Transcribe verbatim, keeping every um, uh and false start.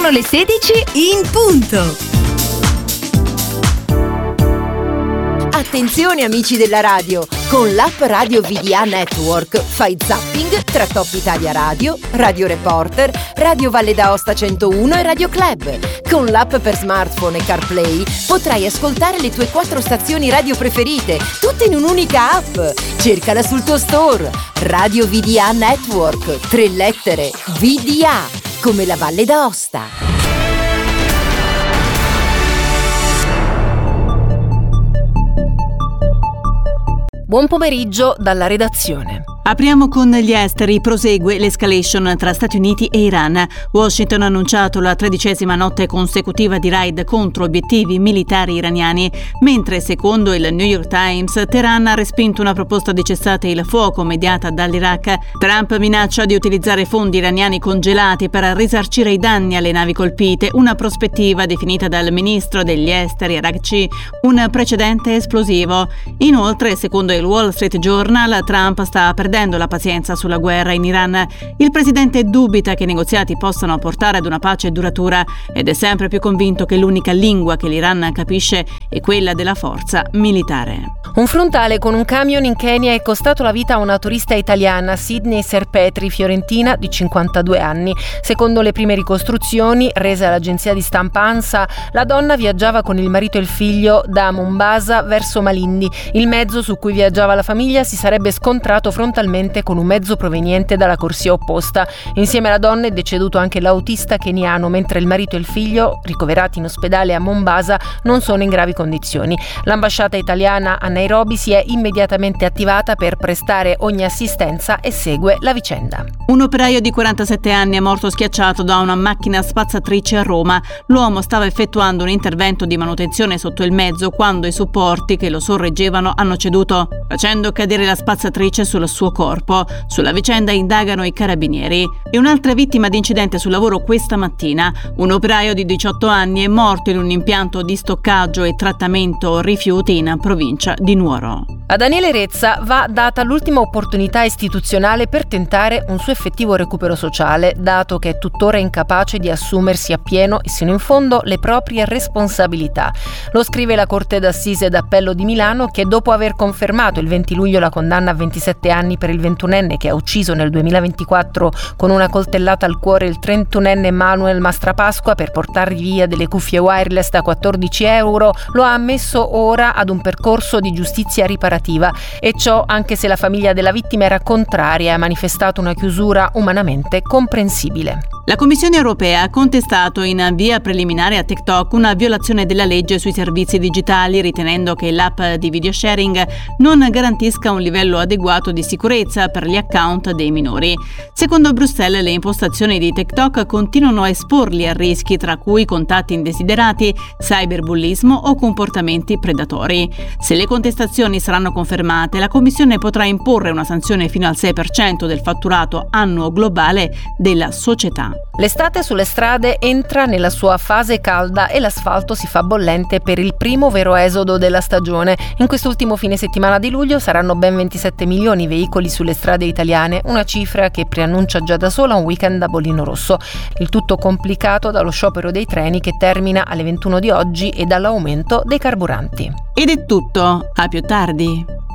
Sono le sedici in punto. Attenzione amici della radio, con l'app Radio V D A Network fai zapping tra Top Italia Radio, Radio Reporter, Radio Valle d'Aosta centouno e Radio Club. Con l'app per smartphone e CarPlay potrai ascoltare le tue quattro stazioni radio preferite, tutte in un'unica app. Cercala sul tuo store. Radio V D A Network, tre lettere, V D A, come la Valle d'Aosta. Buon pomeriggio dalla redazione. Apriamo con gli esteri, prosegue l'escalation tra Stati Uniti e Iran. Washington ha annunciato la tredicesima notte consecutiva di raid contro obiettivi militari iraniani, mentre secondo il New York Times Teheran ha respinto una proposta di cessate il fuoco mediata dall'Iraq. Trump minaccia di utilizzare fondi iraniani congelati per risarcire i danni alle navi colpite, una prospettiva definita dal ministro degli esteri Araghchi un precedente esplosivo. Inoltre, secondo il Wall Street Journal, Trump sta perdendo la pazienza sulla guerra in Iran. Il presidente dubita che i negoziati possano portare ad una pace duratura ed è sempre più convinto che l'unica lingua che l'Iran capisce è quella della forza militare. Un frontale con un camion in Kenya è costato la vita a una turista italiana, Sydney Serpetri, fiorentina, di cinquantadue anni. Secondo le prime ricostruzioni rese all'agenzia di stampa ANSA, la donna viaggiava con il marito e il figlio da Mombasa verso Malindi. Il mezzo su cui viaggiava la famiglia si sarebbe scontrato frontalmente con un mezzo proveniente dalla corsia opposta. Insieme alla donna è deceduto anche l'autista keniano, mentre il marito e il figlio, ricoverati in ospedale a Mombasa, non sono in gravi condizioni. L'ambasciata italiana a Nairobi si è immediatamente attivata per prestare ogni assistenza e segue la vicenda. Un operaio di quarantasette anni è morto schiacciato da una macchina spazzatrice a Roma. L'uomo stava effettuando un intervento di manutenzione sotto il mezzo quando i supporti che lo sorreggevano hanno ceduto, facendo cadere la spazzatrice sul suo corpo. Sulla vicenda indagano i carabinieri. E un'altra vittima di incidente sul lavoro questa mattina. Un operaio di diciotto anni è morto in un impianto di stoccaggio e trattamento rifiuti in provincia di Nuoro. A Daniele Rezza va data l'ultima opportunità istituzionale per tentare un suo effettivo recupero sociale, dato che è tuttora incapace di assumersi appieno e sino in fondo le proprie responsabilità. Lo scrive la Corte d'Assise d'Appello di Milano, che dopo aver confermato il venti luglio la condanna a ventisette anni per il ventunenne che ha ucciso nel duemilaventiquattro con una coltellata al cuore il trentunenne Manuel Mastrapasqua per portargli via delle cuffie wireless da quattordici euro, lo ha ammesso ora ad un percorso di giustizia riparativa, e ciò anche se la famiglia della vittima era contraria e ha manifestato una chiusura umanamente comprensibile. La Commissione europea ha contestato in via preliminare a TikTok una violazione della legge sui servizi digitali, ritenendo che l'app di video sharing non garantisca un livello adeguato di sicurezza per gli account dei minori. Secondo Bruxelles, le impostazioni di TikTok continuano a esporli a rischi, tra cui contatti indesiderati, cyberbullismo o comportamenti predatori. Se le contestazioni saranno confermate, la Commissione potrà imporre una sanzione fino al sei per cento del fatturato annuo globale della società. L'estate sulle strade entra nella sua fase calda e l'asfalto si fa bollente per il primo vero esodo della stagione. In quest'ultimo fine settimana di luglio saranno ben ventisette milioni i veicoli sulle strade italiane, una cifra che preannuncia già da sola un weekend a bollino rosso. Il tutto complicato dallo sciopero dei treni che termina alle ventuno di oggi e dall'aumento dei carburanti. Ed è tutto, a più tardi.